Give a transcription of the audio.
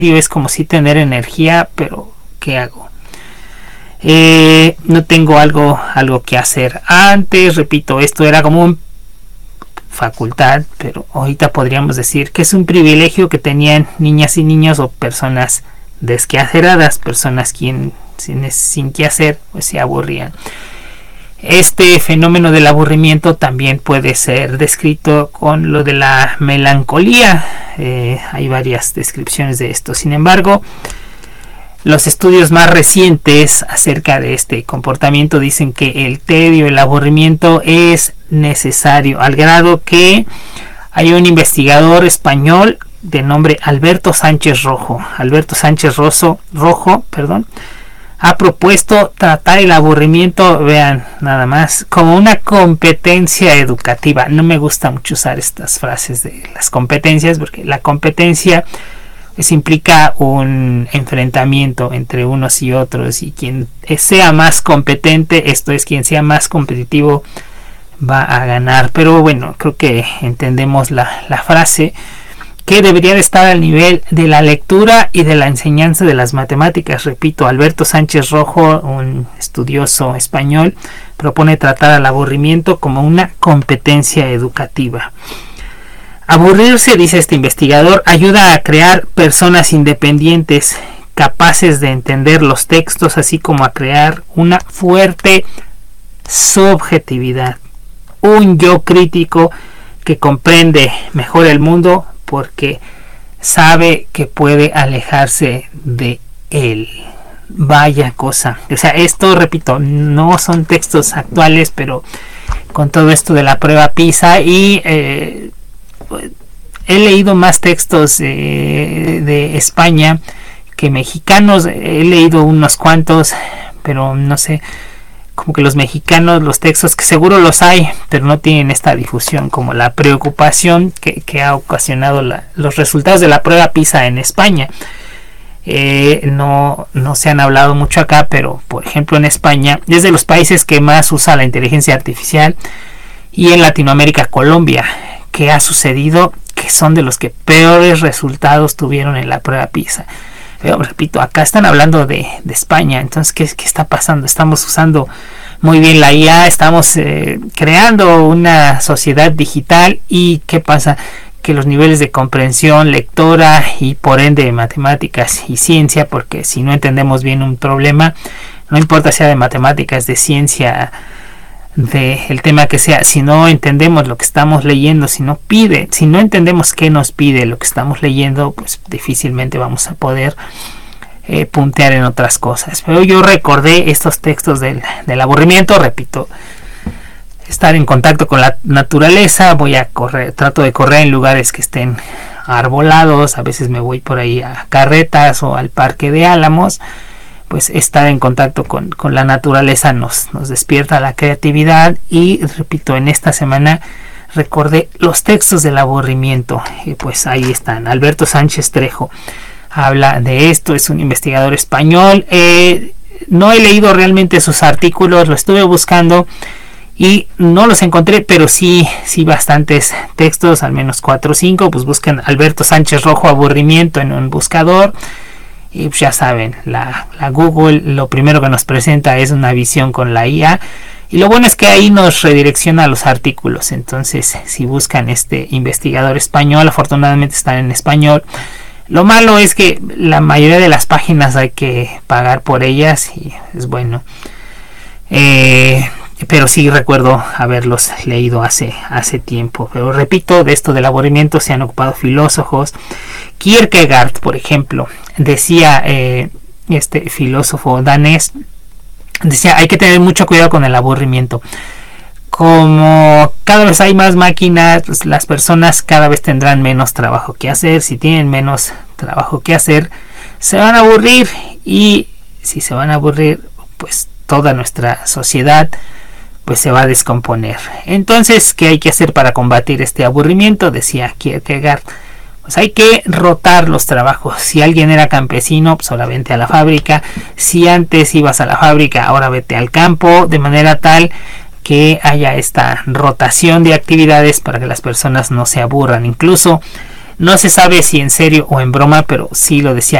es como si tener energía, pero ¿qué hago? No tengo algo que hacer. Antes, repito, esto era como un facultad, pero ahorita podríamos decir que es un privilegio que tenían niñas y niños o personas desquaceradas, personas sin qué hacer, pues se aburrían. Este fenómeno del aburrimiento también puede ser descrito con lo de la melancolía. Hay varias descripciones de esto. Sin embargo, los estudios más recientes acerca de este comportamiento dicen que el tedio, el aburrimiento es necesario, al grado que hay un investigador español de nombre Alberto Sánchez Rojo, ha propuesto tratar el aburrimiento, vean nada más, como una competencia educativa. No me gusta mucho usar estas frases de las competencias, porque la competencia pues implica un enfrentamiento entre unos y otros, y quien sea más competente, esto es, quien sea más competitivo, va a ganar. Pero bueno, creo que entendemos la frase, que debería de estar al nivel de la lectura y de la enseñanza de las matemáticas. Repito, Alberto Sánchez Rojo, un estudioso español, propone tratar al aburrimiento como una competencia educativa. Aburrirse, dice este investigador, ayuda a crear personas independientes, capaces de entender los textos, así como a crear una fuerte subjetividad, un yo crítico que comprende mejor el mundo porque sabe que puede alejarse de él. Vaya cosa. O sea, esto, repito, no son textos actuales, pero con todo esto de la prueba PISA, y he leído más textos de España que mexicanos. He leído unos cuantos, pero no sé, como que los mexicanos, los textos, que seguro los hay, pero no tienen esta difusión, como la preocupación que ha ocasionado los resultados de la prueba PISA en España. No se han hablado mucho acá, pero por ejemplo en España es de los países que más usa la inteligencia artificial, y en Latinoamérica, Colombia, ¿qué ha sucedido? Que son de los que peores resultados tuvieron en la prueba PISA. Pero, repito, acá están hablando de España. Entonces, ¿qué está pasando? Estamos usando muy bien la IA, estamos creando una sociedad digital, y ¿qué pasa? Que los niveles de comprensión lectora y por ende matemáticas y ciencia, porque si no entendemos bien un problema, no importa sea de matemáticas, de ciencia, del tema que sea, si no entendemos lo que estamos leyendo, si no entendemos qué nos pide lo que estamos leyendo, pues difícilmente vamos a poder puntear en otras cosas. Pero yo recordé estos textos del aburrimiento. Repito, estar en contacto con la naturaleza, trato de correr en lugares que estén arbolados, a veces me voy por ahí a Carretas o al Parque de Álamos. Pues estar en contacto con la naturaleza nos despierta la creatividad, y repito, en esta semana recordé los textos del aburrimiento, y pues ahí están. Alberto Sánchez Trejo habla de esto, es un investigador español. No he leído realmente sus artículos, lo estuve buscando y no los encontré, pero sí bastantes textos, al menos 4 o 5. Pues busquen Alberto Sánchez Rojo aburrimiento en un buscador. Y pues ya saben, la Google lo primero que nos presenta es una visión con la IA, y lo bueno es que ahí nos redirecciona a los artículos. Entonces, si buscan este investigador español, afortunadamente están en español. Lo malo es que la mayoría de las páginas hay que pagar por ellas, y es bueno, pero sí recuerdo haberlos leído hace tiempo. Pero repito, de esto del aburrimiento se han ocupado filósofos. Kierkegaard, por ejemplo, decía, este filósofo danés, decía, hay que tener mucho cuidado con el aburrimiento. Como cada vez hay más máquinas, pues las personas cada vez tendrán menos trabajo que hacer. Si tienen menos trabajo que hacer, se van a aburrir, y si se van a aburrir, pues toda nuestra sociedad pues se va a descomponer. Entonces, ¿qué hay que hacer para combatir este aburrimiento? Decía Kierkegaard, pues hay que rotar los trabajos. Si alguien era campesino, pues ahora vente a la fábrica. Si antes ibas a la fábrica, ahora vete al campo, de manera tal que haya esta rotación de actividades para que las personas no se aburran. Incluso No se sabe si en serio o en broma, pero sí lo decía